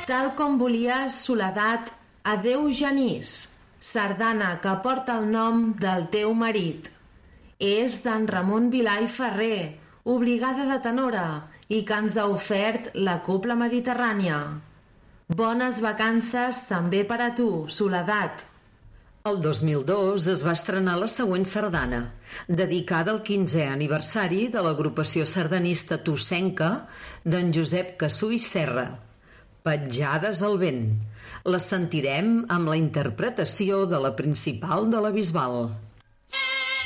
Tal com volies, Soledat, adeu Genís, sardana que porta el nom del teu marit. És d'en Ramon Vilà i Ferrer, obligada de tenora, i que ens ha ofert la Cobla Mediterrània. Bones vacances també per a tu, Soledat. El 2002 es va estrenar la següent sardana, dedicada al 15è aniversari de l'agrupació sardanista tossenca d'en Josep Cassú i Serra, Petjades al vent. La sentirem amb la interpretació de la principal de la Bisbal.